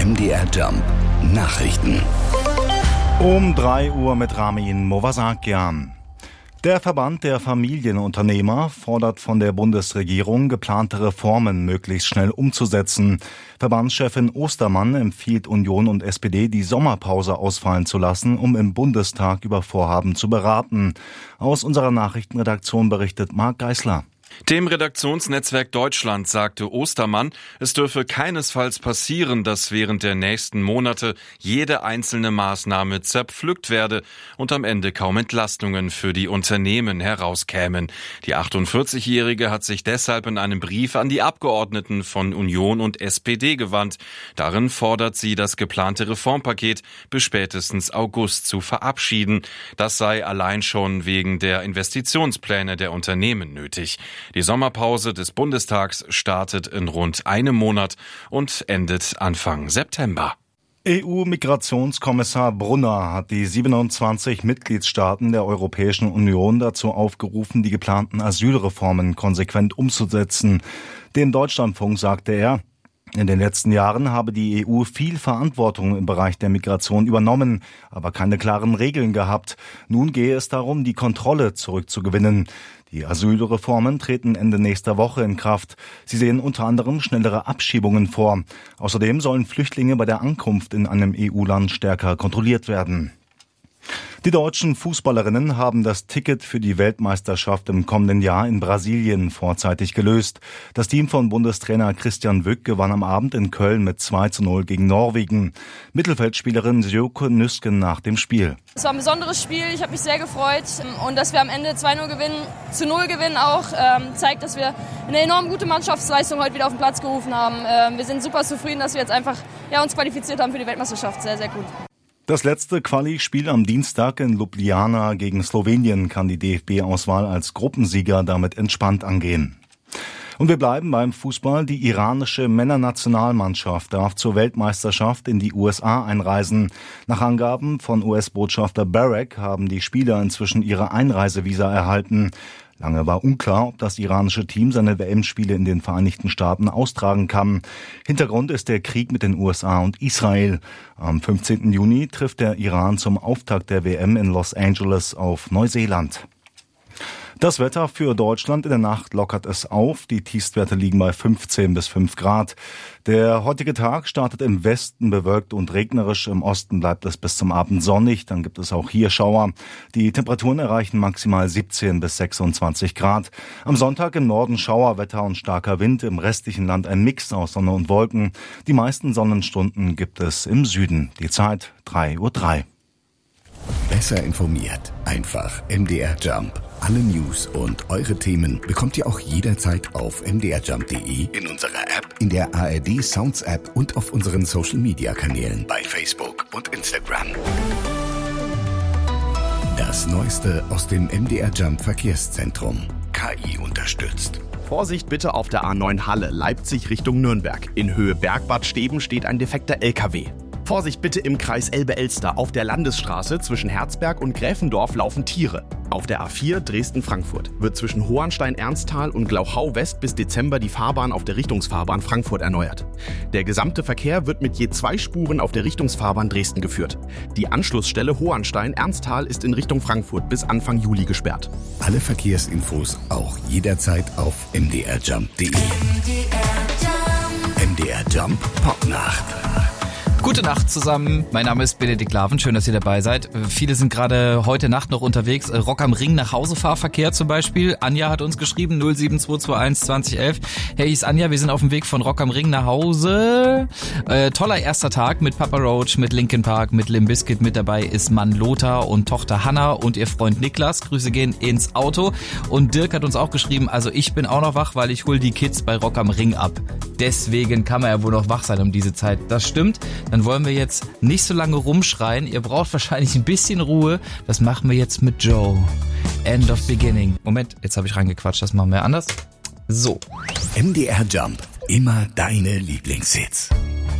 MDR Jump Nachrichten. Um 3 Uhr mit Ramin Movasakian. Der Verband der Familienunternehmer fordert von der Bundesregierung, geplante Reformen möglichst schnell umzusetzen. Verbandschefin Ostermann empfiehlt Union und SPD, die Sommerpause ausfallen zu lassen, um im Bundestag über Vorhaben zu beraten. Aus unserer Nachrichtenredaktion berichtet Marc Geisler. Dem Redaktionsnetzwerk Deutschland sagte Ostermann, es dürfe keinesfalls passieren, dass während der nächsten Monate jede einzelne Maßnahme zerpflückt werde und am Ende kaum Entlastungen für die Unternehmen herauskämen. Die 48-Jährige hat sich deshalb in einem Brief an die Abgeordneten von Union und SPD gewandt. Darin fordert sie, das geplante Reformpaket bis spätestens August zu verabschieden. Das sei allein schon wegen der Investitionspläne der Unternehmen nötig. Die Sommerpause des Bundestags startet in rund einem Monat und endet Anfang September. EU-Migrationskommissar Brunner hat die 27 Mitgliedstaaten der Europäischen Union dazu aufgerufen, die geplanten Asylreformen konsequent umzusetzen. Dem Deutschlandfunk sagte er, in den letzten Jahren habe die EU viel Verantwortung im Bereich der Migration übernommen, aber keine klaren Regeln gehabt. Nun gehe es darum, die Kontrolle zurückzugewinnen. Die Asylreformen treten Ende nächster Woche in Kraft. Sie sehen unter anderem schnellere Abschiebungen vor. Außerdem sollen Flüchtlinge bei der Ankunft in einem EU-Land stärker kontrolliert werden. Die deutschen Fußballerinnen haben das Ticket für die Weltmeisterschaft im kommenden Jahr in Brasilien vorzeitig gelöst. Das Team von Bundestrainer Christian Wück gewann am Abend in Köln mit 2:0 gegen Norwegen. Mittelfeldspielerin Sjoke Nüsken nach dem Spiel. Es war ein besonderes Spiel, ich habe mich sehr gefreut. Und dass wir am Ende 2:0 gewinnen, zu 0 gewinnen auch, zeigt, dass wir eine enorm gute Mannschaftsleistung heute wieder auf den Platz gerufen haben. Wir sind super zufrieden, dass wir jetzt einfach uns qualifiziert haben für die Weltmeisterschaft. Sehr, sehr gut. Das letzte Quali-Spiel am Dienstag in Ljubljana gegen Slowenien kann die DFB-Auswahl als Gruppensieger damit entspannt angehen. Und wir bleiben beim Fußball. Die iranische Männernationalmannschaft darf zur Weltmeisterschaft in die USA einreisen. Nach Angaben von US-Botschafter Barrack haben die Spieler inzwischen ihre Einreisevisa erhalten. Lange war unklar, ob das iranische Team seine WM-Spiele in den Vereinigten Staaten austragen kann. Hintergrund ist der Krieg mit den USA und Israel. Am 15. Juni trifft der Iran zum Auftakt der WM in Los Angeles auf Neuseeland. Das Wetter für Deutschland: in der Nacht lockert es auf. Die Tiefstwerte liegen bei 15 bis 5 Grad. Der heutige Tag startet im Westen bewölkt und regnerisch. Im Osten bleibt es bis zum Abend sonnig. Dann gibt es auch hier Schauer. Die Temperaturen erreichen maximal 17 bis 26 Grad. Am Sonntag im Norden Schauerwetter und starker Wind. Im restlichen Land ein Mix aus Sonne und Wolken. Die meisten Sonnenstunden gibt es im Süden. Die Zeit 3:03 Uhr. Besser informiert. Einfach MDR Jump. Alle News und eure Themen bekommt ihr auch jederzeit auf mdrjump.de, in unserer App, in der ARD Sounds App und auf unseren Social Media Kanälen bei Facebook und Instagram. Das Neueste aus dem MDR Jump Verkehrszentrum. KI unterstützt. Vorsicht bitte auf der A9 Halle, Leipzig Richtung Nürnberg. In Höhe Bergbad Steben steht ein defekter LKW. Vorsicht bitte im Kreis Elbe-Elster. Auf der Landesstraße zwischen Herzberg und Gräfendorf laufen Tiere. Auf der A4 Dresden-Frankfurt wird zwischen Hohenstein-Ernsthal und Glauchau-West bis Dezember die Fahrbahn auf der Richtungsfahrbahn Frankfurt erneuert. Der gesamte Verkehr wird mit je 2 Spuren auf der Richtungsfahrbahn Dresden geführt. Die Anschlussstelle Hohenstein-Ernsthal ist in Richtung Frankfurt bis Anfang Juli gesperrt. Alle Verkehrsinfos auch jederzeit auf mdrjump.de. MDR Jump Popnacht. Gute Nacht zusammen, mein Name ist Benedikt Laven, schön, dass ihr dabei seid. Viele sind gerade heute Nacht noch unterwegs. Rock am Ring nach Hause Fahrverkehr zum Beispiel. Anja hat uns geschrieben, 07221 2011. Hey, hier ist Anja, wir sind auf dem Weg von Rock am Ring nach Hause. Toller erster Tag mit Papa Roach, mit Linkin Park, mit Limp Bizkit. Mit dabei ist Mann Lothar und Tochter Hanna und ihr Freund Niklas. Grüße gehen ins Auto. Und Dirk hat uns auch geschrieben, also ich bin auch noch wach, weil ich hol die Kids bei Rock am Ring ab. Deswegen kann man ja wohl noch wach sein um diese Zeit. Das stimmt. Dann wollen wir jetzt nicht so lange rumschreien. Ihr braucht wahrscheinlich ein bisschen Ruhe. Das machen wir jetzt mit Joe. End of Beginning. Moment, jetzt habe ich reingequatscht. Das machen wir anders. So. MDR Jump. Immer deine Lieblingshits.